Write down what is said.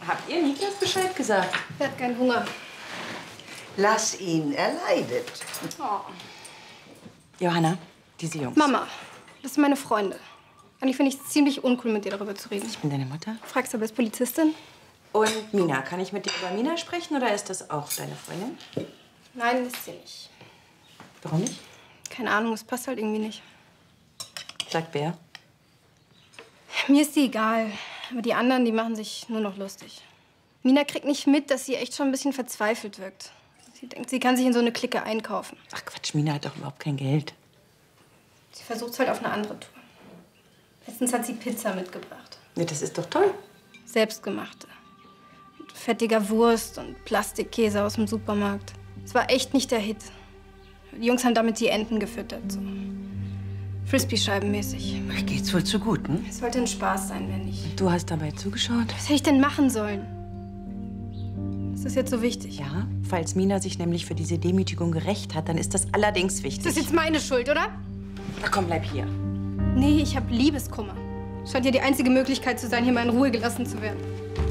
Habt ihr Niklas Bescheid gesagt? Er hat keinen Hunger. Lass ihn, er leidet. Oh. Johanna, diese Jungs. Mama, das sind meine Freunde. Eigentlich finde ich es ziemlich uncool, mit dir darüber zu reden. Ich bin deine Mutter. Fragst du, aber als Polizistin? Und Mina, kann ich mit dir über Mina sprechen oder ist das auch deine Freundin? Nein, ist sie nicht. Warum nicht? Keine Ahnung, es passt halt irgendwie nicht. Sagt wer? Mir ist die egal. Aber die anderen, die machen sich nur noch lustig. Mina kriegt nicht mit, dass sie echt schon ein bisschen verzweifelt wirkt. Sie denkt, sie kann sich in so eine Clique einkaufen. Ach Quatsch, Mina hat doch überhaupt kein Geld. Sie versucht es halt auf eine andere Tour. Letztens hat sie Pizza mitgebracht. Ja, das ist doch toll. Selbstgemachte. Mit fettiger Wurst und Plastikkäse aus dem Supermarkt. Es war echt nicht der Hit. Die Jungs haben damit die Enten gefüttert. So. Frisbee-Scheiben-mäßig. Geht's wohl zu gut, hm? Es sollte ein Spaß sein, wenn nicht. Du hast dabei zugeschaut? Was hätte ich denn machen sollen? Ist das jetzt so wichtig? Ja, falls Mina sich nämlich für diese Demütigung gerecht hat, dann ist das allerdings Ist wichtig. das jetzt meine Schuld, oder? Ach komm, bleib hier. Nee, ich habe Liebeskummer. Scheint ja die einzige Möglichkeit zu sein, hier mal in Ruhe gelassen zu werden.